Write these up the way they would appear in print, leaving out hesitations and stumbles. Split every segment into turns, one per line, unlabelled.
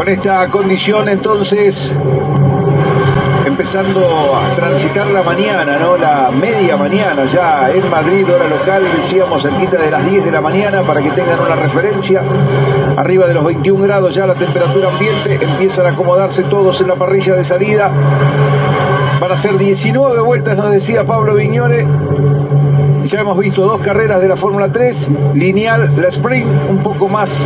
esta condición, entonces, empezando a transitar la mañana, ¿no? La media mañana ya en Madrid, hora local, decíamos cerquita de las 10 de la mañana para que tengan una referencia. Arriba de los 21 grados ya la temperatura ambiente, empiezan a acomodarse todos en la parrilla de salida. Van a ser 19 vueltas, nos decía Pablo Viñoles. Ya hemos visto 2 carreras de la Fórmula 3, lineal, la sprint, un poco más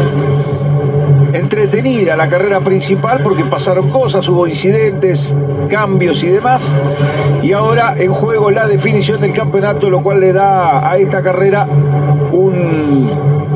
entretenida la carrera principal porque pasaron cosas, hubo incidentes, cambios y demás, y ahora en juego la definición del campeonato, lo cual le da a esta carrera un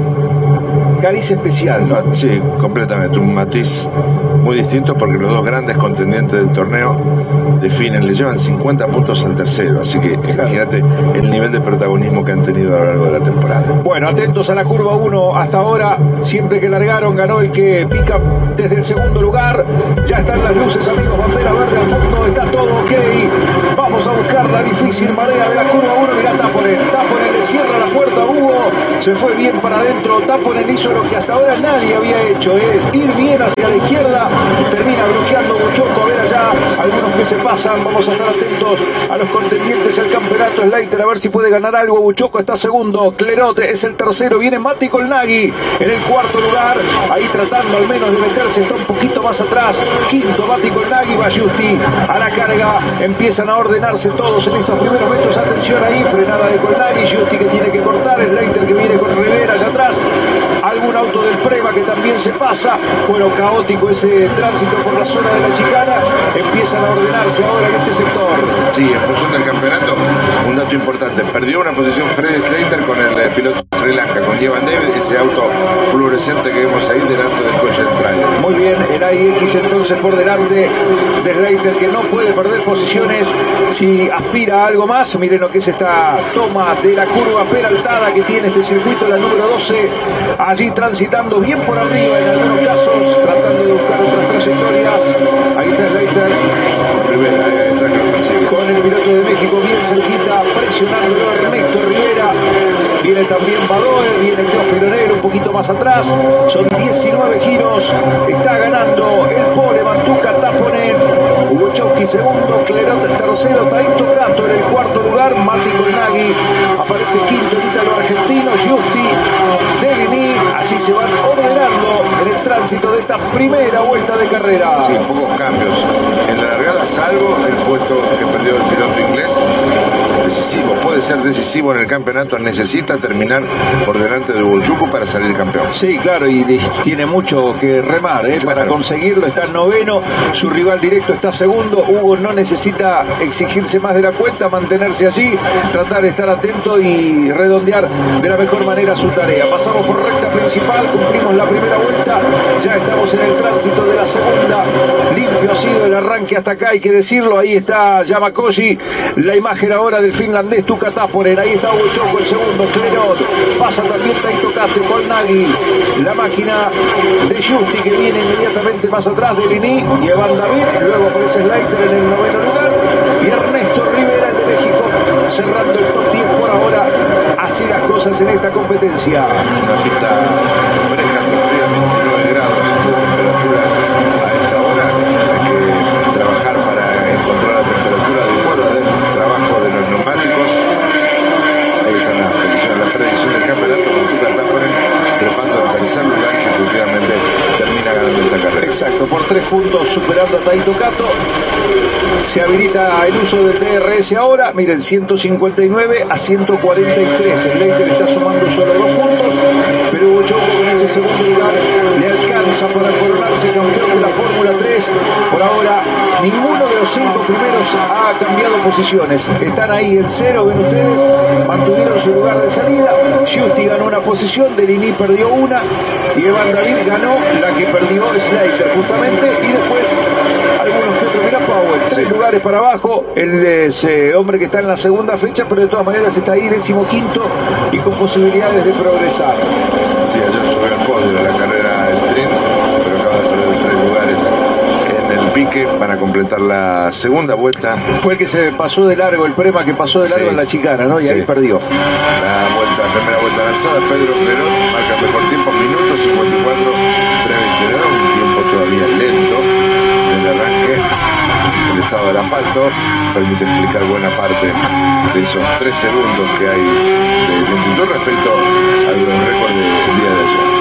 cariz especial, ¿no?
Sí, completamente, un matiz muy distinto porque los dos grandes contendientes del torneo definen, le llevan 50 puntos al tercero, así que imagínate el nivel de protagonismo que han tenido a lo largo de la temporada.
Bueno, atentos a la curva 1, hasta ahora siempre que largaron ganó el que pica desde el segundo lugar. Ya están las luces, amigos, bandera verde al fondo, está todo ok. Vamos a buscar la difícil marea de la curva 1. Mirá, Taponen le cierra la puerta a Hugo, se fue bien para adentro. Taponen hizo lo que hasta ahora nadie había hecho, ir bien hacia la izquierda, termina bloqueando Buchoco. A ver allá algunos que se pasan, vamos a estar atentos a los contendientes del campeonato. Slater a ver si puede ganar algo. Buchoco está segundo, Clerot es el tercero, viene Mati Colnaghi en el cuarto lugar, ahí tratando al menos de meterse, está un poquito más atrás. Quinto Mati Colnaghi, va Giusti a la carga, empiezan a ordenarse todos en estos primeros metros. Atención ahí, frenada de Colnaghi, Giusti que tiene que cortar, Slater que viene con Rivera allá atrás, algún auto del Prema que también se pasa. Bueno, caótico ese tránsito por la zona de la chicana, empiezan a ordenarse ahora en este sector.
Sí, en función del campeonato, un dato importante, perdió una posición Freddy Slater con el piloto de Sri Lanka, con Jevan David, ese auto fluorescente que vemos ahí delante del coche del trailer.
Muy bien, el AIX entonces por delante de Slater, que no puede perder posiciones si aspira a algo más. Miren lo que es esta toma de la curva peraltada que tiene este circuito, la número 12, allí transitando bien por arriba en algunos casos, tratando de buscar otras trayectorias. Ahí está Slater.
Rivera,
con el piloto de México bien cerquita, presionándolo Ernesto Rivera. Viene también Badoer, viene Teófilo Negro un poquito más atrás. Son 19 giros, está ganando el pole Mantuca Taponen. Buchoki segundo, Clerot tercero, Taito Cato en el cuarto lugar, Mati Colnaghi aparece quinto, el ítalo argentino, Giusti, Deligny. Así se van ordenando en el tránsito de esta primera vuelta de carrera.
Sí, pocos cambios en la largada, salvo el puesto que perdió el piloto inglés. Decisivo, puede ser decisivo en el campeonato, necesita terminar por delante de Buchoco para salir campeón.
Sí, claro, y tiene mucho que remar, claro, para conseguirlo. Está noveno, su rival directo está segundo. Hugo no necesita exigirse más de la cuenta, mantenerse allí, tratar de estar atento y redondear de la mejor manera su tarea. Pasamos por recta principal, cumplimos la primera vuelta, ya estamos en el tránsito de la segunda. Limpio ha sido el arranque hasta acá, hay que decirlo. Ahí está Yamakoshi, la imagen ahora del finlandés Tuka Taponen. Ahí está Buchoco el segundo, Clerot, pasa también Taito Cato, Colnaghi, la máquina de Giusti que viene inmediatamente más atrás de Lini y Evan David. Luego aparece Slater en el noveno lugar y Ernesto Rivera, el de México, cerrando el top 10 por ahora. Así las cosas en esta competencia.
Una pista fresca, todavía 29 grados de temperatura a esta hora. Hay que trabajar para encontrar la temperatura adecuada del trabajo de los neumáticos. Ahí están las predicciones, la predicción del campeonato con Tuka Taponen trepando al tercer lugar y efectivamente termina ganando esta carrera.
Exacto, por 3 puntos superando a Taito Cato. Se habilita el uso del DRS ahora. Miren, 159 a 143. El Slater está sumando solo 2 puntos, pero Buchoco con ese segundo lugar le alcanza para coronarse campeón de la Fórmula 3. Por ahora, ninguno de los 5 primeros ha cambiado posiciones. Están ahí en cero, ven ustedes. Mantuvieron su lugar de salida. Giusti ganó una posición, Deligny perdió una y Evan David ganó la que perdió Slater justamente. Y después algunos que otros, mira Powell, 3 lugares para abajo, el hombre que está en la segunda fecha, pero de todas maneras está ahí 15º y con posibilidades de progresar.
Sí, ayer subió al podio de la carrera sprint, pero acaba de perder 3 lugares en el pique para completar la segunda vuelta.
Fue el que se pasó de largo, el Prema que pasó de largo en la chicana, ¿no? Y ahí perdió.
La primera vuelta lanzada, Pedro Clerot marca el mejor tiempo, minuto 54, 3:29, un tiempo todavía todavía lento en el arranque. El estado del asfalto permite explicar buena parte de esos 3 segundos que hay de lentitud respecto a los récords del día de ayer.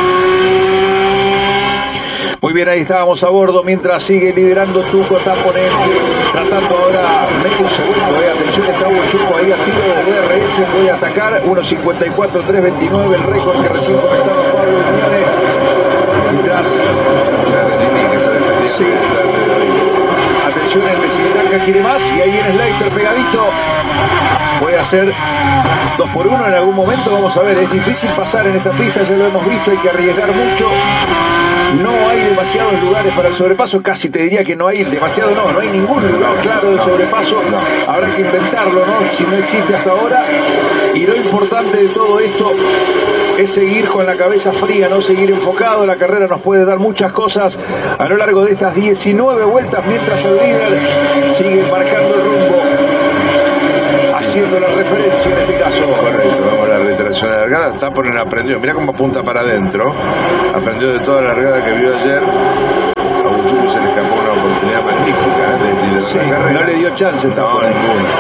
Muy bien, ahí estábamos a bordo mientras sigue liderando Tuco Taponel, tratando ahora medio segundo. Atención, está Hugo Chuco ahí a tiro de DRS, puede atacar 1.54.329, el récord que recién comentaba Pablo Quiñones. Mientras
que se defendía,
sí. Atención, el Messidanca quiere más y ahí viene Slater pegadito. Puede hacer 2 por 1 en algún momento, vamos a ver. Es difícil pasar en esta pista, ya lo hemos visto, hay que arriesgar mucho. No hay demasiados lugares para el sobrepaso, casi te diría que no hay demasiado, no hay ningún lugar claro de sobrepaso. Habrá que inventarlo, ¿no? Si no existe hasta ahora. Y lo importante de todo esto es seguir con la cabeza fría, no seguir enfocado. La carrera nos puede dar muchas cosas a lo largo de estas 19 vueltas, mientras el líder sigue marcando el rumbo, haciendo la referencia en este caso.
Correcto, vamos a la reiteración de la largada. Taponel aprendió, mira cómo apunta para adentro. Aprendió de toda la largada que vio ayer. A Uchuco se le escapó una oportunidad magnífica de
sí,
la carrera.
No le dio chance Taponel.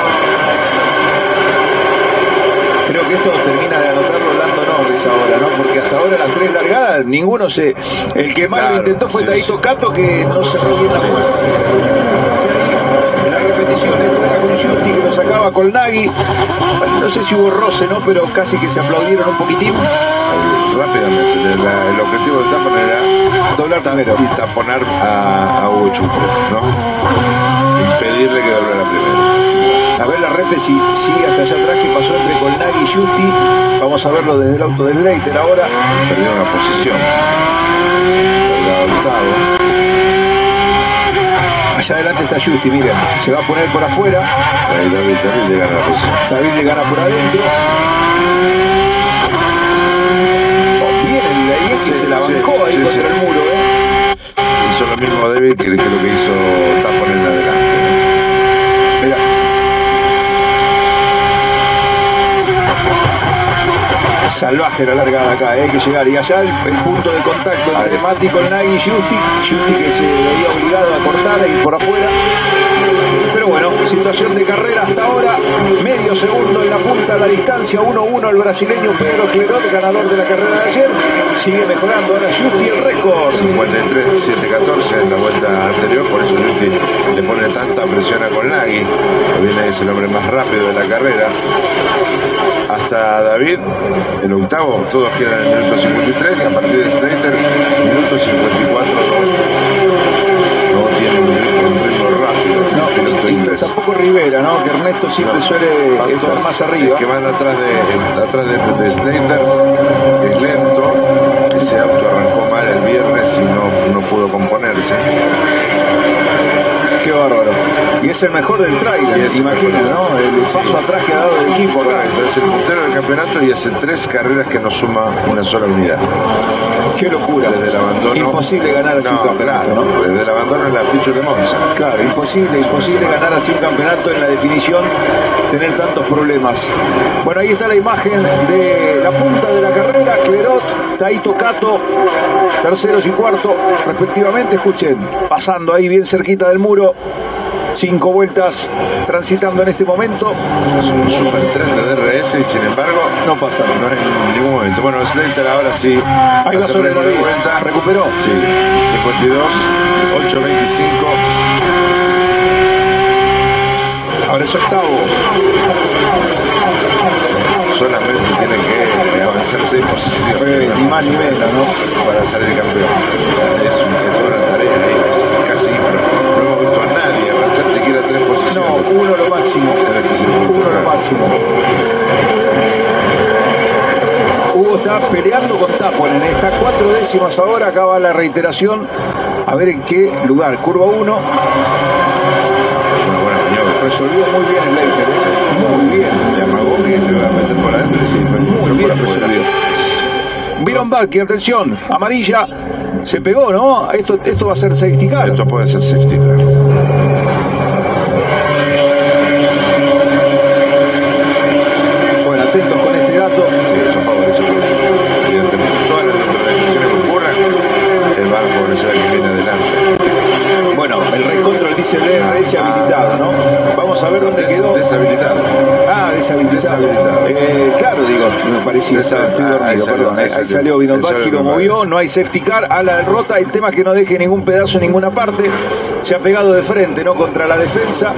Creo que esto termina de anotarlo Lando Norris ahora, ¿no? Porque hasta ahora las 3 largadas, ninguno se... El que más lo intentó fue Taito Kato, que no se bien la puerta. En la repetición, esto era con Giusti, que lo sacaba con Nagy. No sé si hubo roce, ¿no? Pero casi que se aplaudieron un poquitín.
Rápidamente, el objetivo de Taponel era
doblar primero
y taponar a Hugo Chuco, ¿no? Impedirle que doblara primero.
A ver la repe si sigue hasta allá atrás, que pasó entre Colnaghi y Giusti. Vamos a verlo desde el auto del Slater ahora.
Perdió una posición.
Allá adelante está Giusti, miren. Se va a poner por afuera.
Ahí David le gana la posición.
David le gana por adentro. Bien el David, sí, se la bancó ahí contra el muro,
Hizo lo mismo David que lo que hizo Taponel adelante.
Mira. Salvaje la largada acá, hay que llegar. Y allá el punto de contacto entre Mati, Colnaghi y Giusti. Giusti que se veía obligado a cortar e ir por afuera. Pero bueno, situación de carrera hasta ahora. Medio segundo en la punta de la distancia. 1-1 el brasileño Pedro Clerot, ganador de la carrera de ayer. Sigue mejorando ahora Giusti el récord.
53-7-14 en la vuelta anterior. Por eso Giusti le pone tanta presión a Colnaghi. Viene es el hombre más rápido de la carrera. Hasta David, el octavo, todos quedan en el minuto 53. A partir de Slater, minuto 54-2. No tiene un ritmo rápido.
No, tampoco Rivera, ¿no? Que Ernesto siempre suele estar más arriba.
Que van atrás de Slater, es lento. Ese auto arrancó mal el viernes y no pudo componerse.
Qué bárbaro. Y es el mejor del trailer, imagina, ¿no? El paso atrás que ha dado el equipo.
Correcto, es el puntero del campeonato y hace 3 carreras que no suma una sola unidad.
Qué locura.
Desde el abandono.
Imposible ganar así un campeonato,
claro, ¿no? Desde el abandono en la ficha de Monza.
Claro, imposible ganar así un campeonato en la definición, tener tantos problemas. Bueno, ahí está la imagen de la punta de la carrera, Clerot, Taito Kato, terceros y cuarto, respectivamente. Escuchen, pasando ahí bien cerquita del muro. 5 vueltas transitando en este momento.
Es un super tren de DRS y sin embargo
no pasa
no en ningún momento. Bueno, Slater ahora sí.
Ahí va sobre la vuelta. Recuperó.
Sí, 52, 8.25.
Ahora es octavo.
Solamente tiene que avanzar 6 posiciones.
Ni más ni menos, ¿no?
Para salir campeón. Es una tarea ahí, casi no hemos visto a nadie avanzar siquiera 3 posiciones.
No, uno lo máximo. Uno lo máximo. Hugo está peleando con Taponel. Está 4 décimas ahora. Acaba la reiteración. A ver en qué lugar. Curva 1. Resolvió muy bien el Slater. Muy bien.
Le amagó que le va a meter por adentro y sí, fue
muy bien resolvió. Byron Bucky, atención, amarilla, se pegó, ¿no? Esto va a ser safety car.
Esto puede ser safety car.
Bueno, atentos con este dato.
Sí, esto favorece mucho. Evidentemente, todas las restricciones que ocurran, va a favorecer al que viene adelante.
¿no? Vamos a ver dónde quedó.
Deshabilitado.
Ah, deshabilitado. Claro, digo, me parecía, estoy dormido, perdón. Ahí salió Vinogradski, lo movió, no hay safety car, ala derrota. El tema es que no deje ningún pedazo en ninguna parte. Se ha pegado de frente, ¿no? Contra la defensa.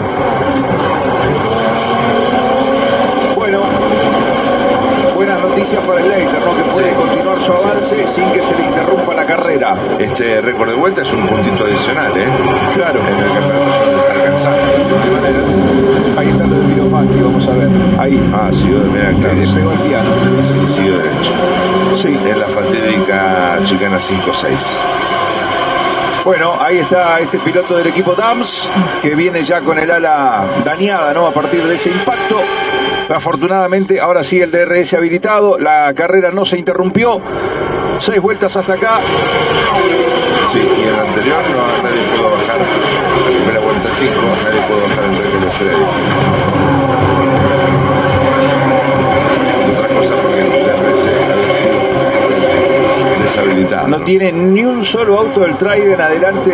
Bueno, buenas noticias para el Leiter, ¿no? Que puede continuar su avance sin que se le interrumpa la carrera.
Este récord de vuelta es un puntito adicional, ¿eh?
Claro.
En el campeonato está alcanzando, de todas maneras.
Ahí está lo de Vinogradski, vamos a ver. Ahí.
Ah, siguió de media, claro.
Le pegó el piano.
Sí, siguió derecho.
Sí.
En la fatídica chicana 5-6.
Bueno, ahí está este piloto del equipo Dams, que viene ya con el ala dañada, ¿no? A partir de ese impacto. Afortunadamente, ahora sí el DRS habilitado, la carrera no se interrumpió. 6 vueltas hasta acá.
Sí, y en el anterior nadie pudo bajar, la primera vuelta 5, nadie pudo bajar el récord de Freddy. Otra cosa porque el DRS había sido deshabilitado.
No tiene ni un solo auto del Trident adelante